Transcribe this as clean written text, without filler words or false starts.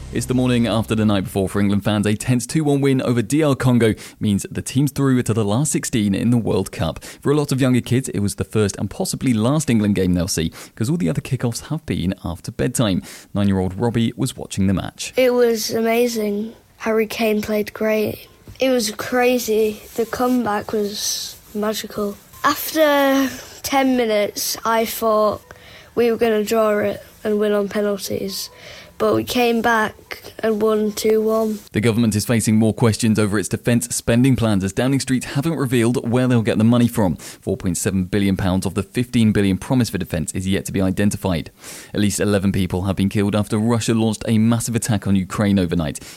It's the morning after the night before for England fans. A tense 2-1 win over DR Congo means the team's through to the last 16 in the World Cup. For a lot of younger kids, it was the first and possibly last England game they'll see, because all the other kickoffs have been after bedtime. 9-year-old Robbie was watching the match. It was amazing. Harry Kane played great. It was crazy. The comeback was magical. After 10 minutes, I thought we were going to draw it and win on penalties. But we came back and won 2-1. The government is facing more questions over its defence spending plans as Downing Street haven't revealed where they'll get the money from. £4.7 billion of the £15 billion promised for defence is yet to be identified. At least 11 people have been killed after Russia launched a massive attack on Ukraine overnight.